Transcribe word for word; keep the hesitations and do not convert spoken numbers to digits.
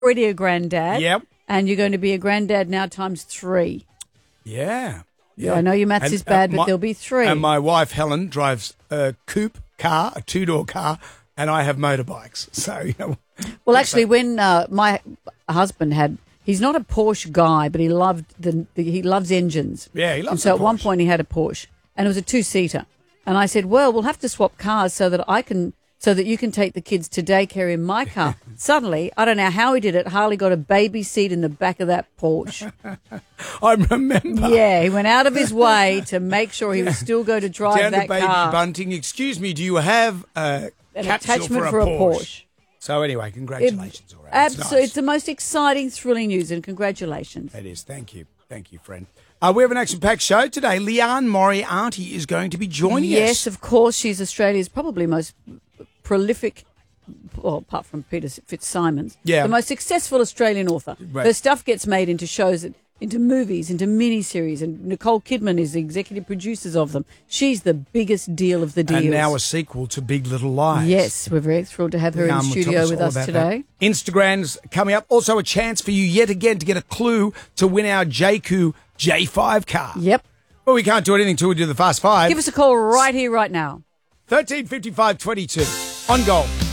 already a granddad. Yep. And you're going to be a granddad now times three. Yeah. Yeah, I know your maths And, is bad, uh, but my- there'll be three. And my wife, Helen, drives a coupe car, a two-door car, and I have motorbikes. So, you know. Well, actually, when uh, my husband had, he's not a Porsche guy, but he loved the, the he loves engines. Yeah, he loves And so the at one Porsche. point he had a Porsche, and it was a two-seater. And I said, well, we'll have to swap cars so that I can, so that you can take the kids to daycare in my car. Suddenly, I don't know how he did it, Harley got a baby seat in the back of that Porsche. I remember. Yeah, he went out of his way to make sure he was still going to drive Down that to Baby car. Bunting. Excuse me, do you have a An capsule attachment for a, for a Porsche? Porsche. So anyway, congratulations. all right. It's Absolutely. nice. It's the most exciting, thrilling news, and congratulations. It is. Thank you. Thank you, friend. Uh, we have an action-packed show today. Leanne Moriarty is going to be joining us. Yes, of course. She's Australia's probably most prolific, well, apart from Peter Fitzsimons, Yeah. the most successful Australian author. Right. Her stuff gets made into shows, into movies, into miniseries, and Nicole Kidman is the executive producers of them. She's the biggest deal of the deals. And now a sequel to Big Little Lies. Yes, we're very thrilled to have her in Leanne the will tell studio us with all us about today. that. Instagram's coming up. Also a chance for you yet again to get a clue to win our J Q J five car. Yep. Well, we can't do anything until we do the Fast Five. Give us a call right here, right now. thirteen fifty-five twenty-two on Gold.